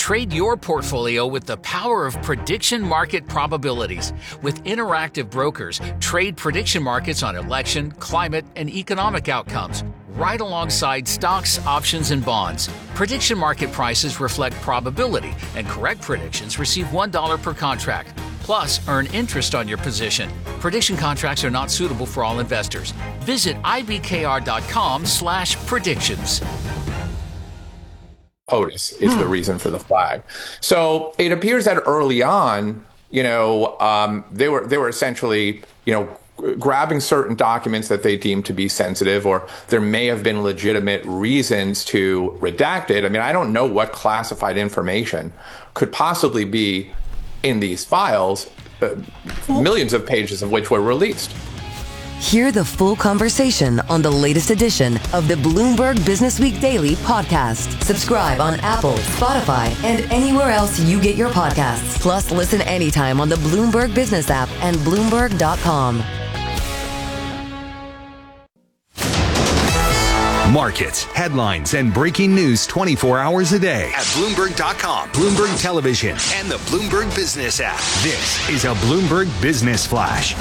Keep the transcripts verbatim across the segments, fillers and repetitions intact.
Trade your portfolio with the power of prediction market probabilities. With interactive brokers, trade prediction markets on election, climate, and economic outcomes, right alongside stocks, options, and bonds. Prediction market prices reflect probability, and correct predictions receive one dollar per contract. Plus, earn interest on your position. Prediction contracts are not suitable for all investors. Visit ibkr.com slash predictions. POTUS is the reason for the flag. So it appears that early on, you know, um, they were they were essentially, you know, grabbing certain documents that they deemed to be sensitive, or there may have been legitimate reasons to redact it. I mean, I don't know what classified information could possibly be in these files, uh, millions of pages of which were released. Hear the full conversation on the latest edition of the Bloomberg Business Week Daily podcast. Subscribe on Apple, Spotify, and anywhere else you get your podcasts. Plus, listen anytime on the Bloomberg Business app and Bloomberg dot com. Markets, headlines, and breaking news twenty-four hours a day at Bloomberg dot com, Bloomberg Television, and the Bloomberg Business app. This is a Bloomberg Business Flash.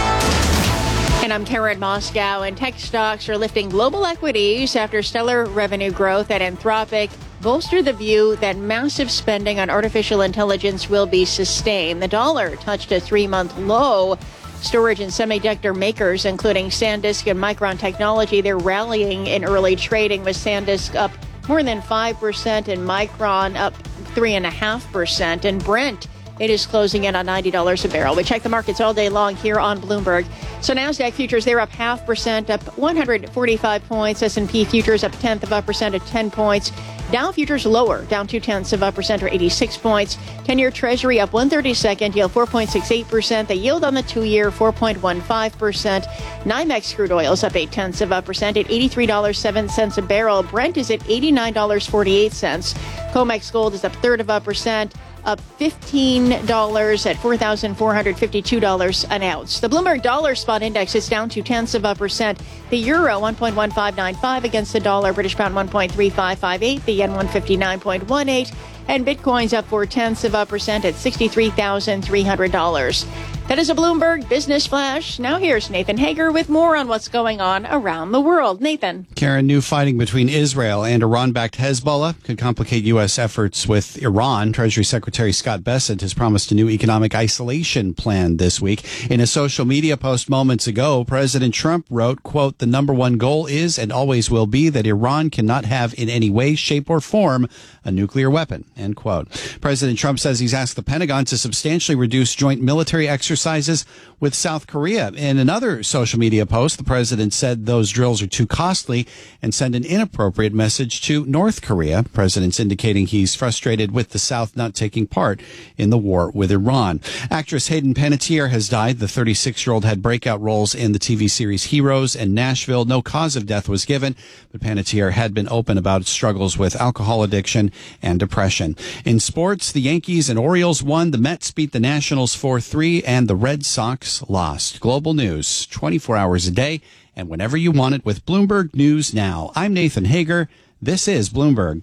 And I'm Karen Moscow, and tech stocks are lifting global equities after stellar revenue growth at Anthropic bolstered the view that massive spending on artificial intelligence will be sustained. The dollar touched a three-month low. Storage and semiconductor makers, including SanDisk and Micron Technology, they're rallying in early trading, with SanDisk up more than five percent and Micron up three point five percent. And Brent, it is closing in on ninety dollars a barrel. We check the markets all day long here on Bloomberg. So NASDAQ futures, they're up half percent, up one hundred forty-five points. S and P futures up a tenth of a percent at ten points. Dow futures lower, down two tenths of a percent or eighty-six points. ten-year Treasury up one thirty-second, yield four point six eight percent. The yield on the two-year, four point one five percent. NYMEX crude oil is up eight tenths of a percent at eighty-three dollars and seven cents a barrel. Brent is at eighty-nine dollars and forty-eight cents. COMEX gold is up a third of a percent, up fifteen dollars at four thousand four hundred fifty-two dollars an ounce. The Bloomberg Dollar Spot Index is down two tenths of a percent. The euro one point one five nine five against the dollar. British pound one point three five five eight. The yen one fifty-nine point one eight. And Bitcoin's up four tenths of a percent at sixty-three thousand three hundred dollars. That is a Bloomberg Business Flash. Now here's Nathan Hager with more on what's going on around the world. Nathan. Karen, new fighting between Israel and Iran-backed Hezbollah could complicate U S efforts with Iran. Treasury Secretary Scott Bessent has promised a new economic isolation plan this week. In a social media post moments ago, President Trump wrote, quote, "The number one goal is and always will be that Iran cannot have in any way, shape, or form a nuclear weapon," end quote. President Trump says he's asked the Pentagon to substantially reduce joint military exercises with South Korea. In another social media post, the president said those drills are too costly and send an inappropriate message to North Korea. The president's indicating he's frustrated with the South not taking part in the war with Iran. Actress Hayden Panettiere has died. The thirty-six-year-old had breakout roles in the T V series Heroes and Nashville. No cause of death was given, but Panettiere had been open about struggles with alcohol addiction and depression. In sports, the Yankees and Orioles won. The Mets beat the Nationals four three, and the Red Sox lost. Global news, twenty-four hours a day, and whenever you want it with Bloomberg News Now. I'm Nathan Hager. This is Bloomberg.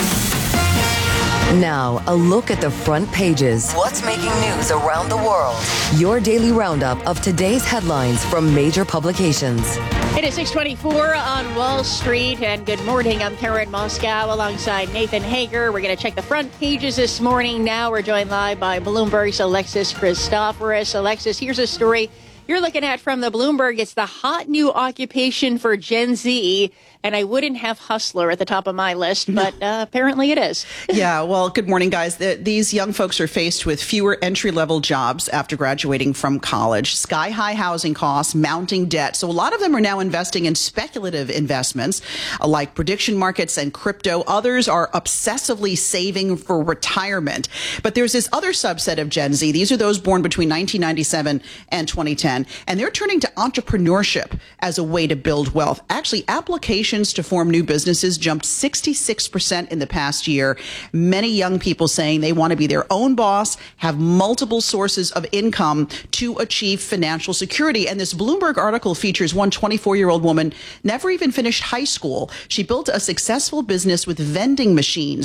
Now, a look at the front pages. What's making news around the world? Your daily roundup of today's headlines from major publications. It is six twenty-four on Wall Street, and good morning. I'm Karen Moscow alongside Nathan Hager. We're going to check the front pages this morning. Now we're joined live by Bloomberg's Alexis Christoforous. Alexis, here's a story you're looking at from the Bloomberg. It's the hot new occupation for Gen Z. And I wouldn't have hustler at the top of my list, but uh, apparently it is. Yeah, well, good morning, guys. The, these young folks are faced with fewer entry-level jobs after graduating from college, sky-high housing costs, mounting debt. So a lot of them are now investing in speculative investments uh, like prediction markets and crypto. Others are obsessively saving for retirement. But there's this other subset of Gen Z. These are those born between nineteen ninety-seven and twenty ten. And they're turning to entrepreneurship as a way to build wealth. Actually, applications to form new businesses jumped sixty-six percent in the past year. Many young people saying they want to be their own boss, have multiple sources of income to achieve financial security. And this Bloomberg article features one twenty-four-year-old woman, never even finished high school. She built a successful business with vending machines